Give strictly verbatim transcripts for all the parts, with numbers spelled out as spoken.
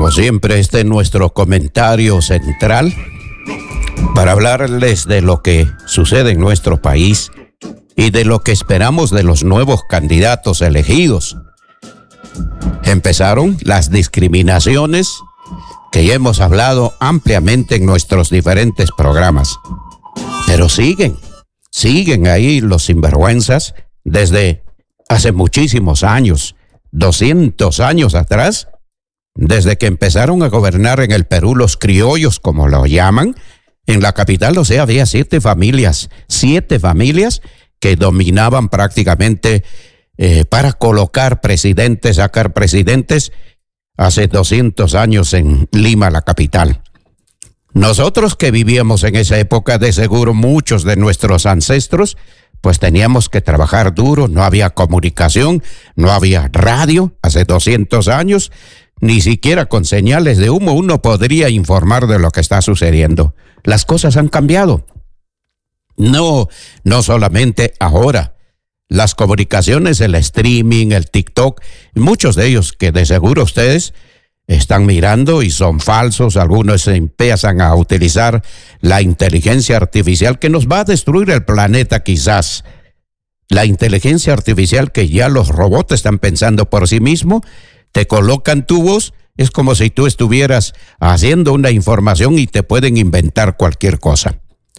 Como siempre, este es nuestro comentario central para hablarles de lo que sucede en nuestro país y de lo que esperamos de los nuevos candidatos elegidos. Empezaron las discriminaciones que ya hemos hablado ampliamente en nuestros diferentes programas, pero siguen, siguen ahí los sinvergüenzas desde hace muchísimos años, doscientos años atrás, desde que empezaron a gobernar en el Perú los criollos, como lo llaman. En la capital, o sea, había siete familias, siete familias que dominaban prácticamente eh, para colocar presidentes, sacar presidentes, hace doscientos años en Lima, la capital. Nosotros que vivíamos en esa época, de seguro muchos de nuestros ancestros, pues teníamos que trabajar duro, no había comunicación, no había radio hace doscientos años, ni siquiera con señales de humo uno podría informar de lo que está sucediendo. Las cosas han cambiado. No, no solamente ahora. Las comunicaciones, el streaming, el TikTok, muchos de ellos que de seguro ustedes están mirando y son falsos. Algunos empiezan a utilizar la inteligencia artificial que nos va a destruir el planeta quizás. La inteligencia artificial que ya los robots están pensando por sí mismos, te colocan tu voz, es como si tú estuvieras haciendo una información y te pueden inventar cualquier cosa.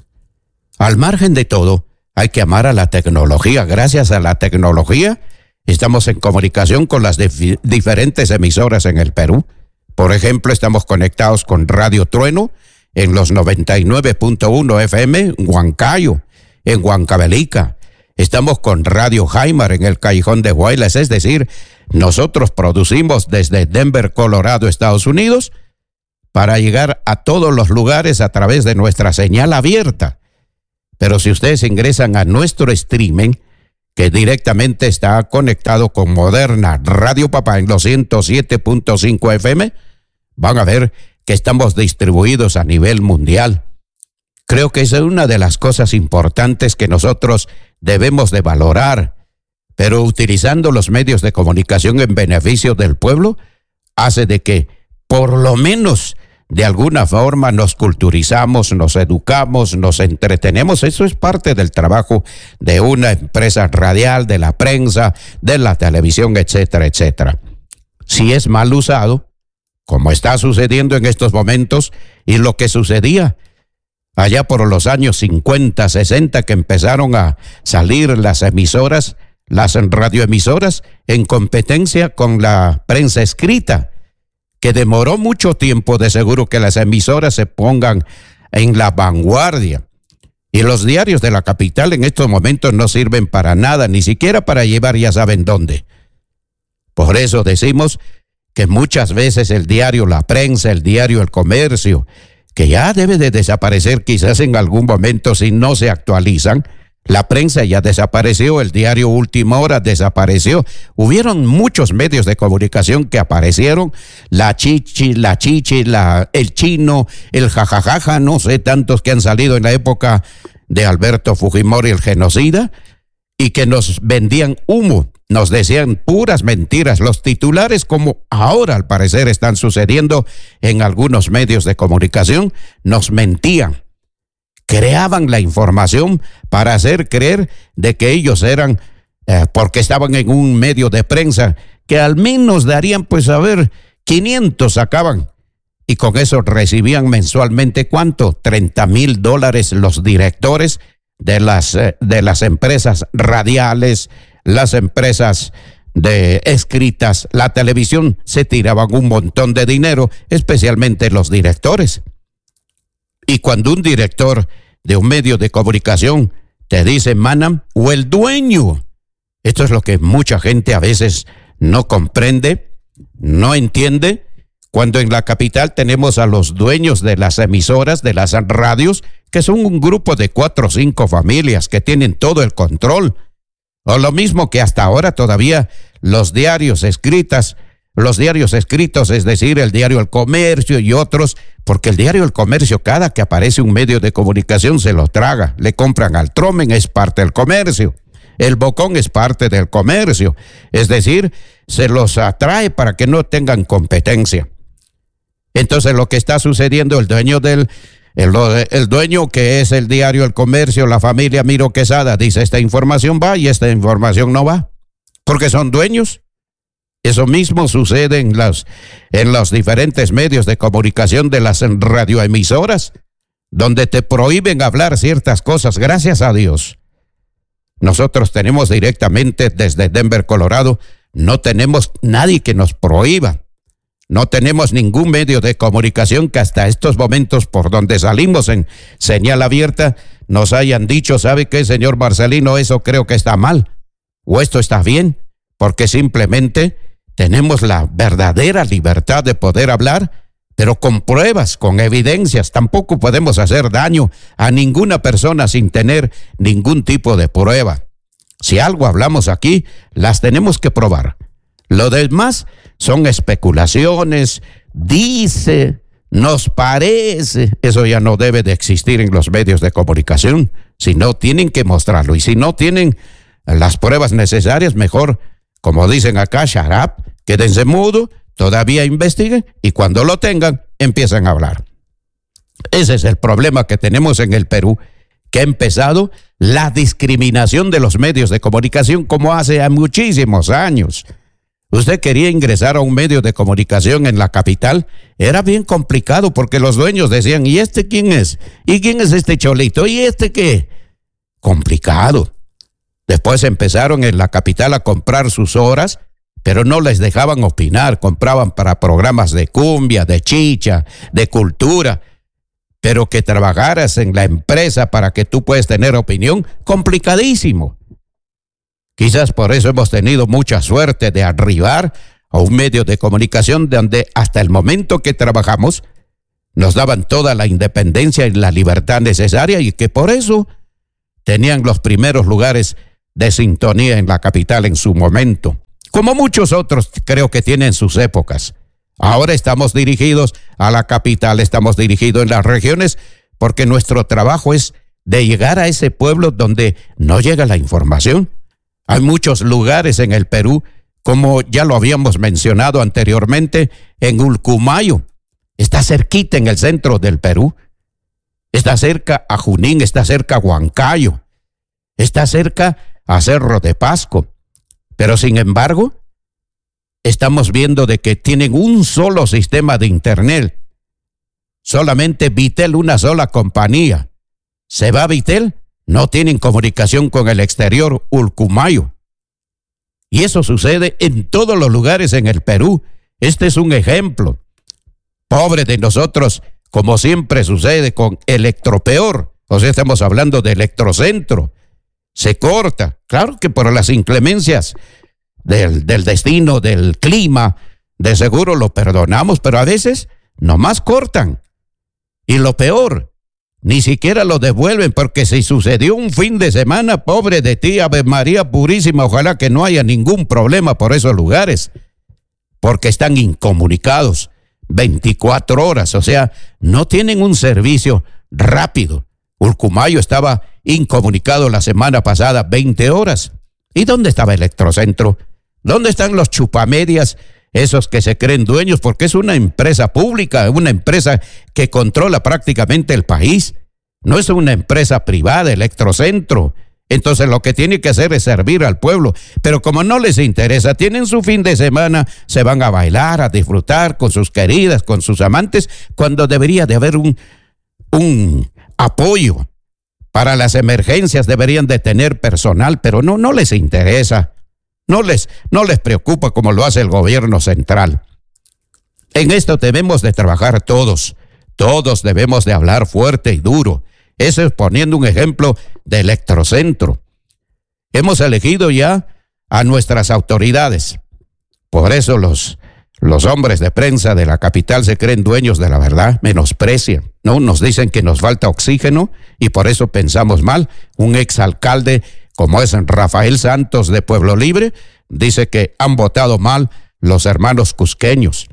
Al margen de todo, hay que amar a la tecnología. Gracias a la tecnología, estamos en comunicación con las dif- diferentes emisoras en el Perú. Por ejemplo, estamos conectados con Radio Trueno en los noventa y nueve punto uno F M en Huancayo, en Huancavelica. Estamos con Radio Jaimar en el Callejón de Guaylas, es decir, nosotros producimos desde Denver, Colorado, Estados Unidos, para llegar a todos los lugares a través de nuestra señal abierta. Pero si ustedes ingresan a nuestro streaming, que directamente está conectado con Moderna Radio Papá en los ciento siete punto cinco F M, van a ver que estamos distribuidos a nivel mundial. Creo que esa es una de las cosas importantes que nosotros debemos de valorar, pero utilizando los medios de comunicación en beneficio del pueblo, hace de que por lo menos de alguna forma nos culturizamos, nos educamos, nos entretenemos. Eso es parte del trabajo de una empresa radial, de la prensa, de la televisión, etcétera, etcétera. Si es mal usado, como está sucediendo en estos momentos, y lo que sucedía allá por los años cincuenta, sesenta, que empezaron a salir las emisoras, las radioemisoras, en competencia con la prensa escrita, que demoró mucho tiempo de seguro que las emisoras se pongan en la vanguardia. Y los diarios de la capital en estos momentos no sirven para nada, ni siquiera para llevar ya saben dónde. Por eso decimos que muchas veces el diario La Prensa, el diario El Comercio, que ya debe de desaparecer quizás en algún momento si no se actualizan. La prensa ya desapareció, el diario Última Hora desapareció. Hubieron muchos medios de comunicación que aparecieron, la chichi, la chichi, la, el chino, el jajajaja, no sé, tantos que han salido en la época de Alberto Fujimori, el genocida, y que nos vendían humo, nos decían puras mentiras. Los titulares, como ahora al parecer están sucediendo en algunos medios de comunicación, nos mentían. Creaban la información para hacer creer de que ellos eran, eh, porque estaban en un medio de prensa, que al menos darían, pues a ver, quinientos sacaban. Y con eso recibían mensualmente, ¿cuánto? treinta mil dólares los directores de las, eh, de las empresas radiales, las empresas de escritas, la televisión, se tiraban un montón de dinero, especialmente los directores. Y cuando un director de un medio de comunicación te dice manam o el dueño, esto es lo que mucha gente a veces no comprende, no entiende. Cuando en la capital tenemos a los dueños de las emisoras, de las radios, que son un grupo de cuatro o cinco familias que tienen todo el control. O lo mismo que hasta ahora todavía los diarios escritas, los diarios escritos, es decir, el diario El Comercio y otros, porque el diario El Comercio, cada que aparece un medio de comunicación se lo traga, le compran al Tromen, es parte del comercio. El Bocón es parte del comercio, es decir, se los atrae para que no tengan competencia. Entonces lo que está sucediendo, el dueño del, el, el dueño que es el diario El Comercio, la familia Miro Quesada, dice esta información va y esta información no va, porque son dueños. Eso mismo sucede en los, en los diferentes medios de comunicación de las radioemisoras, donde te prohíben hablar ciertas cosas. Gracias a Dios, nosotros tenemos directamente desde Denver, Colorado, no tenemos nadie que nos prohíba. No tenemos ningún medio de comunicación que hasta estos momentos por donde salimos en señal abierta nos hayan dicho, ¿sabe qué, señor Marcelino? Eso creo que está mal o esto está bien, porque simplemente tenemos la verdadera libertad de poder hablar, pero con pruebas, con evidencias. Tampoco podemos hacer daño a ninguna persona sin tener ningún tipo de prueba. Si algo hablamos aquí, las tenemos que probar. Lo demás son especulaciones, dice, nos parece. Eso ya no debe de existir en los medios de comunicación. Si no, tienen que mostrarlo. Y si no tienen las pruebas necesarias, mejor, como dicen acá, shut up, quédense mudo, todavía investiguen y cuando lo tengan, empiezan a hablar. Ese es el problema que tenemos en el Perú, que ha empezado la discriminación de los medios de comunicación como hace muchísimos años. Usted quería ingresar a un medio de comunicación en la capital, era bien complicado porque los dueños decían, ¿y este quién es? ¿Y quién es este cholito? ¿Y este qué? Complicado. Después empezaron en la capital a comprar sus horas, pero no les dejaban opinar, compraban para programas de cumbia, de chicha, de cultura, pero que trabajaras en la empresa para que tú puedas tener opinión, complicadísimo. Quizás por eso hemos tenido mucha suerte de arribar a un medio de comunicación donde hasta el momento que trabajamos nos daban toda la independencia y la libertad necesaria y que por eso tenían los primeros lugares de sintonía en la capital en su momento. Como muchos otros creo que tienen sus épocas. Ahora estamos dirigidos a la capital, estamos dirigidos en las regiones, porque nuestro trabajo es de llegar a ese pueblo donde no llega la información. Hay muchos lugares en el Perú, como ya lo habíamos mencionado anteriormente, en Ulcumayo. Está cerquita en el centro del Perú. Está cerca a Junín, está cerca a Huancayo, está cerca a Cerro de Pasco. Pero sin embargo, estamos viendo de que tienen un solo sistema de internet. Solamente Vitel, una sola compañía. Se va Vitel, no tienen comunicación con el exterior, Ulcumayo. Y eso sucede en todos los lugares en el Perú. Este es un ejemplo. Pobre de nosotros, como siempre sucede con Electropeor. O sea, estamos hablando de Electrocentro. Se corta. Claro que por las inclemencias del, del destino, del clima, de seguro lo perdonamos, pero a veces nomás cortan. Y lo peor, ni siquiera lo devuelven, porque si sucedió un fin de semana, pobre de ti, Ave María Purísima, ojalá que no haya ningún problema por esos lugares, porque están incomunicados veinticuatro horas, o sea, no tienen un servicio rápido. Ulcumayo estaba incomunicado la semana pasada veinte horas. ¿Y dónde estaba Electrocentro? ¿Dónde están los chupamedias, esos que se creen dueños? Porque es una empresa pública, una empresa que controla prácticamente el país. No es una empresa privada, Electrocentro. Entonces lo que tiene que hacer es servir al pueblo. Pero como no les interesa, tienen su fin de semana, se van a bailar, a disfrutar con sus queridas, con sus amantes, cuando debería de haber un, un apoyo. Para las emergencias deberían de tener personal, pero no, no les interesa. No les, no les preocupa como lo hace el gobierno central. En esto debemos de trabajar todos. Todos debemos de hablar fuerte y duro. Eso es poniendo un ejemplo de Electrocentro. Hemos elegido ya a nuestras autoridades. Por eso los, los hombres de prensa de la capital se creen dueños de la verdad, menosprecian, ¿no? Nos dicen que nos falta oxígeno y por eso pensamos mal. Un exalcalde como es Rafael Santos de Pueblo Libre dice que han votado mal los hermanos cusqueños.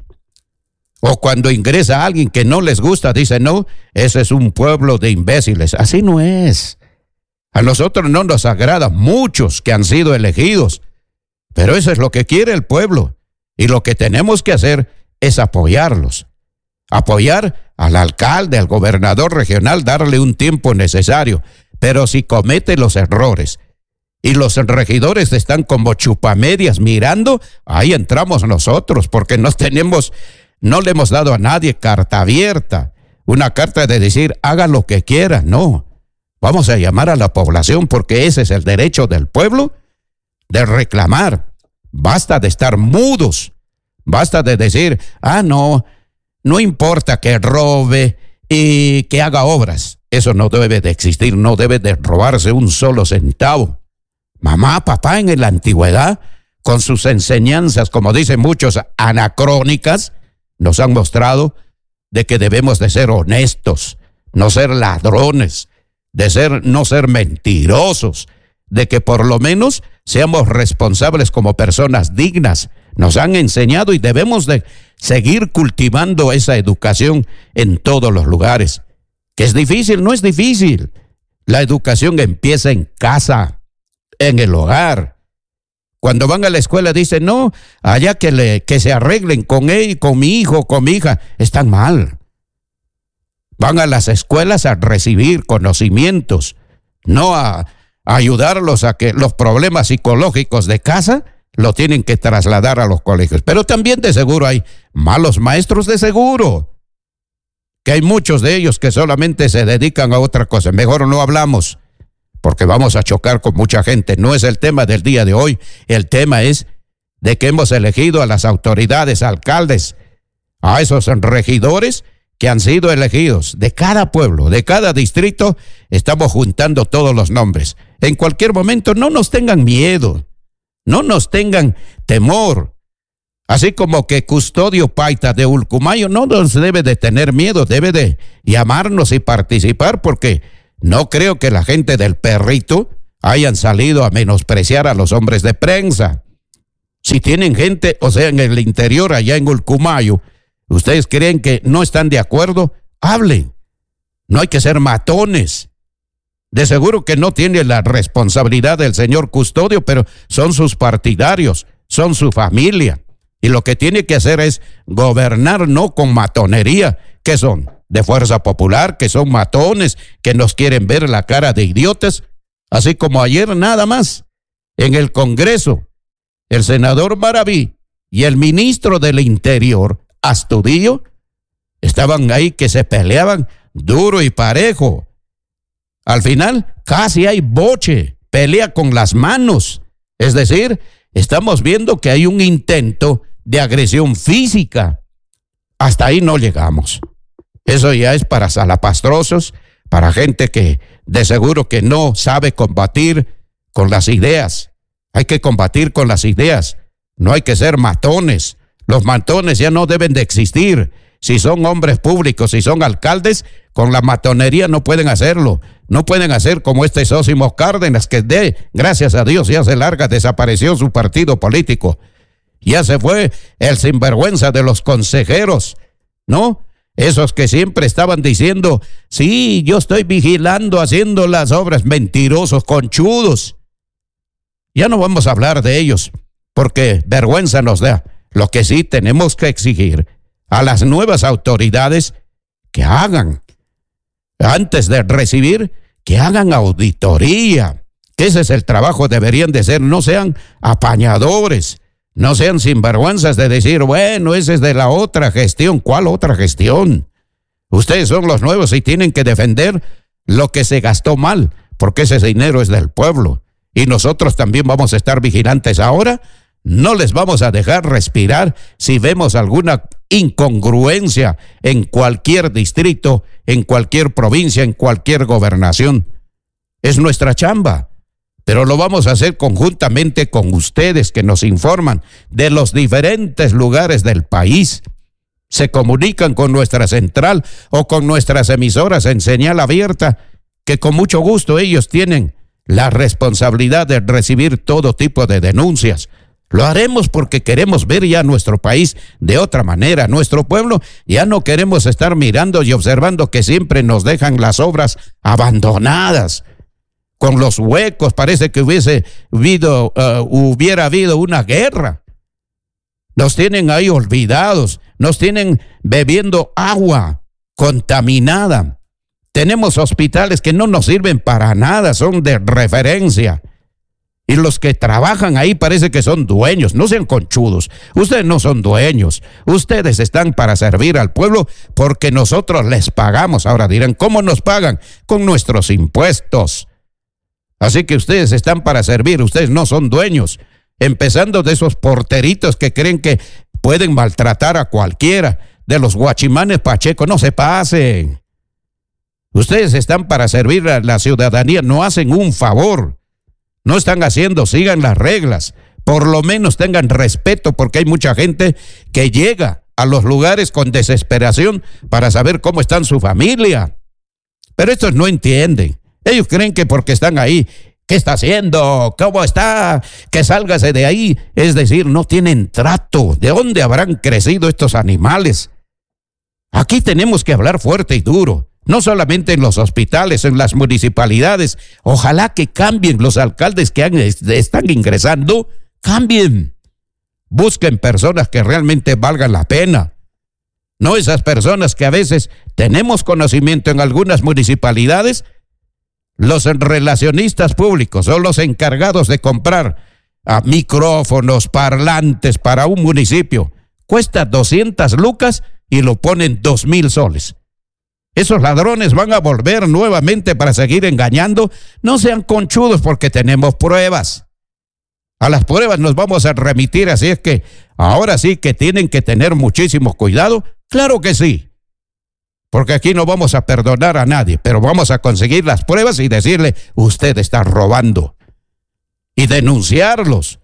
O cuando ingresa alguien que no les gusta, dice, no, ese es un pueblo de imbéciles. Así no es. A nosotros no nos agradan muchos que han sido elegidos, pero eso es lo que quiere el pueblo. Y lo que tenemos que hacer es apoyarlos. apoyar al alcalde, al gobernador regional, darle un tiempo necesario. Pero si comete los errores y los regidores están como chupamedias mirando, ahí entramos nosotros, porque no tenemos, no le hemos dado a nadie carta abierta, una carta de decir haga lo que quiera. No, vamos a llamar a la población, porque ese es el derecho del pueblo de reclamar. Basta de estar mudos, basta de decir, ah no, no importa que robe y que haga obras. Eso no debe de existir, no debe de robarse un solo centavo. Mamá, papá, en la antigüedad, con sus enseñanzas, como dicen muchos, anacrónicas, nos han mostrado de que debemos de ser honestos, no ser ladrones, de ser, no ser mentirosos, de que por lo menos seamos responsables como personas dignas. Nos han enseñado y debemos de seguir cultivando esa educación en todos los lugares. ¿Que es difícil? No es difícil. La educación empieza en casa, en el hogar. Cuando van a la escuela dicen, no, allá que, le, que se arreglen con él, con mi hijo, con mi hija. Están mal. Van a las escuelas a recibir conocimientos, no a, a ayudarlos a que los problemas psicológicos de casa lo tienen que trasladar a los colegios. Pero también de seguro hay malos maestros, de seguro, que hay muchos de ellos que solamente se dedican a otra cosa. Mejor no hablamos, porque vamos a chocar con mucha gente. No es el tema del día de hoy. El tema es de que hemos elegido a las autoridades, alcaldes, a esos regidores que han sido elegidos de cada pueblo, de cada distrito. Estamos juntando todos los nombres. En cualquier momento no nos tengan miedo, no nos tengan temor. Así como que Custodio Paita de Ulcumayo no nos debe de tener miedo, debe de llamarnos y participar, porque no creo que la gente del Perrito hayan salido a menospreciar a los hombres de prensa. Si tienen gente, o sea, en el interior, allá en Ulcumayo, ustedes creen que no están de acuerdo, hablen. No hay que ser matones. De seguro que no tiene la responsabilidad del señor Custodio, pero son sus partidarios, son su familia. Y lo que tiene que hacer es gobernar, no con matonería. ¿Qué son? De Fuerza Popular, que son matones, que nos quieren ver la cara de idiotas. Así como ayer nada más, en el Congreso, el senador Maraví y el ministro del Interior, Astudillo, estaban ahí que se peleaban duro y parejo. Al final casi hay boche, pelea con las manos. Es decir, estamos viendo que hay un intento de agresión física. Hasta ahí no llegamos. Eso ya es para salapastrosos, para gente que de seguro que no sabe combatir con las ideas. Hay que combatir con las ideas. No hay que ser matones. Los matones ya no deben de existir. Si son hombres públicos, si son alcaldes, con la matonería no pueden hacerlo. No pueden hacer como este Sósimo Cárdenas, que de, gracias a Dios ya se larga, desapareció su partido político. Ya se fue el sinvergüenza de los consejeros, ¿no? Esos que siempre estaban diciendo, sí, yo estoy vigilando, haciendo las obras. Mentirosos, conchudos. Ya no vamos a hablar de ellos, porque vergüenza nos da. Lo que sí tenemos que exigir a las nuevas autoridades que hagan, antes de recibir, que hagan auditoría, que ese es el trabajo, deberían de ser, no sean apañadores, no sean sinvergüenzas de decir, bueno, ese es de la otra gestión. ¿Cuál otra gestión? Ustedes son los nuevos y tienen que defender lo que se gastó mal, porque ese dinero es del pueblo. Y nosotros también vamos a estar vigilantes ahora. No les vamos a dejar respirar si vemos alguna incongruencia en cualquier distrito, en cualquier provincia, en cualquier gobernación. Es nuestra chamba. Pero lo vamos a hacer conjuntamente con ustedes, que nos informan de los diferentes lugares del país. Se comunican con nuestra central o con nuestras emisoras en señal abierta, que con mucho gusto ellos tienen la responsabilidad de recibir todo tipo de denuncias. Lo haremos porque queremos ver ya nuestro país de otra manera. Nuestro pueblo ya no queremos estar mirando y observando que siempre nos dejan las obras abandonadas, con los huecos. Parece que hubiese habido, uh, hubiera habido una guerra. Nos tienen ahí olvidados. nos tienen bebiendo agua contaminada. Tenemos hospitales que no nos sirven para nada, son de referencia. Y los que trabajan ahí parece que son dueños. No sean conchudos. Ustedes no son dueños. Ustedes están para servir al pueblo porque nosotros les pagamos. Ahora dirán, ¿cómo nos pagan? Con nuestros impuestos. Así que ustedes están para servir. Ustedes no son dueños. Empezando de esos porteritos que creen que pueden maltratar a cualquiera. De los guachimanes Pacheco, no se pasen. Ustedes están para servir a la ciudadanía. No hacen un favor. No están haciendo, sigan las reglas. Por lo menos tengan respeto porque hay mucha gente que llega a los lugares con desesperación para saber cómo está su familia. Pero estos no entienden. Ellos creen que porque están ahí, ¿qué está haciendo? ¿Cómo está? Que sálgase de ahí. Es decir, no tienen trato. ¿De dónde habrán crecido estos animales? Aquí tenemos que hablar fuerte y duro. No solamente en los hospitales, en las municipalidades. Ojalá que cambien los alcaldes que han, están ingresando. Cambien. Busquen personas que realmente valgan la pena. No esas personas que a veces tenemos conocimiento en algunas municipalidades. Los relacionistas públicos son los encargados de comprar a micrófonos, parlantes para un municipio. Cuesta doscientas lucas y lo ponen dos mil soles. Esos ladrones van a volver nuevamente para seguir engañando. No sean conchudos porque tenemos pruebas. A las pruebas nos vamos a remitir, así es que ahora sí que tienen que tener muchísimo cuidado. Claro que sí, porque aquí no vamos a perdonar a nadie, pero vamos a conseguir las pruebas y decirle, usted está robando. Y denunciarlos.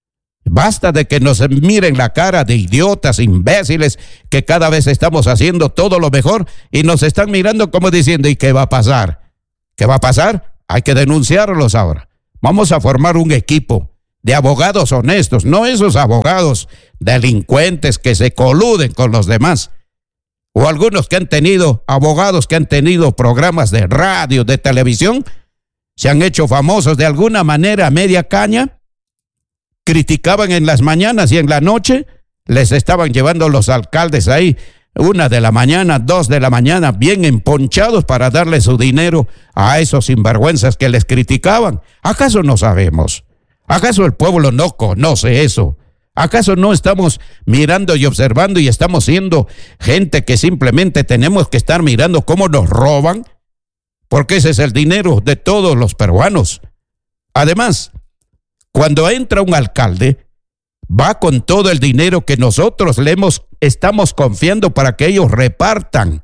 Basta de que nos miren la cara de idiotas, imbéciles, que cada vez estamos haciendo todo lo mejor y nos están mirando como diciendo, ¿y qué va a pasar? ¿Qué va a pasar? Hay que denunciarlos ahora. Vamos a formar un equipo de abogados honestos, no esos abogados delincuentes que se coluden con los demás. O algunos que han tenido, abogados que han tenido programas de radio, de televisión, se han hecho famosos de alguna manera a media caña. Criticaban en las mañanas y en la noche les estaban llevando los alcaldes ahí, una de la mañana, dos de la mañana, bien emponchados para darle su dinero a esos sinvergüenzas que les criticaban. ¿Acaso no sabemos? ¿Acaso el pueblo no conoce eso? ¿Acaso no estamos mirando y observando y estamos siendo gente que simplemente tenemos que estar mirando cómo nos roban? Porque ese es el dinero de todos los peruanos. Además, cuando entra un alcalde, va con todo el dinero que nosotros le hemos, estamos confiando para que ellos repartan.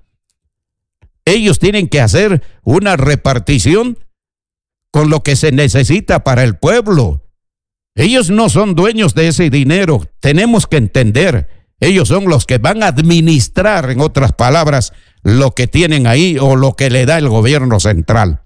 Ellos tienen que hacer una repartición con lo que se necesita para el pueblo. Ellos no son dueños de ese dinero. Tenemos que entender, ellos son los que van a administrar, en otras palabras, lo que tienen ahí o lo que le da el gobierno central.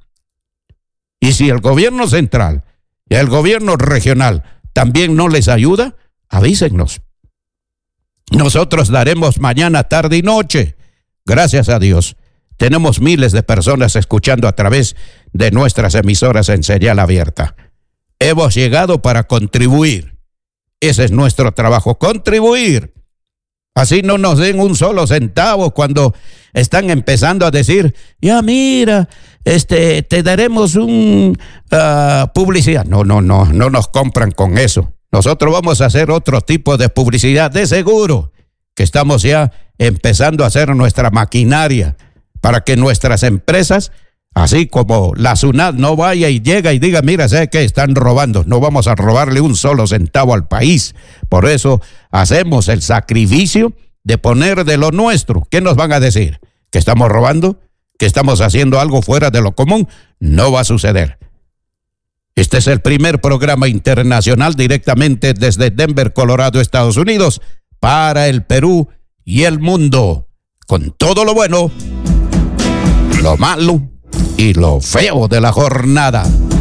Y si el gobierno central y el gobierno regional también no les ayuda, avísennos. Nosotros daremos mañana, tarde y noche. Gracias a Dios, tenemos miles de personas escuchando a través de nuestras emisoras en señal abierta. Hemos llegado para contribuir. Ese es nuestro trabajo, contribuir. Así no nos den un solo centavo cuando están empezando a decir, ya mira, este, te daremos un uh, publicidad. No, no, no, no nos compran con eso. Nosotros vamos a hacer otro tipo de publicidad, de seguro, que estamos ya empezando a hacer nuestra maquinaria para que nuestras empresas, así como la SUNAT, no vaya y llega y diga, mira, sé que están robando. No vamos a robarle un solo centavo al país. Por eso hacemos el sacrificio de poner de lo nuestro. ¿Qué nos van a decir? ¿Que estamos robando? ¿Que estamos haciendo algo fuera de lo común? No va a suceder. Este es el primer programa internacional directamente desde Denver, Colorado, Estados Unidos, para el Perú y el mundo, con todo lo bueno, lo malo y lo feo de la jornada.